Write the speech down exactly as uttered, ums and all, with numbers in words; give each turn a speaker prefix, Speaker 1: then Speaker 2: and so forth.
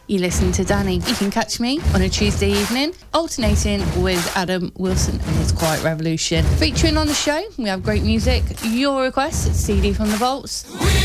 Speaker 1: You listen to Danny. You can catch me on a Tuesday evening, alternating with Adam Wilson and his Quiet Revolution. Featuring on the show, we have great music, your requests, C D from the Vaults.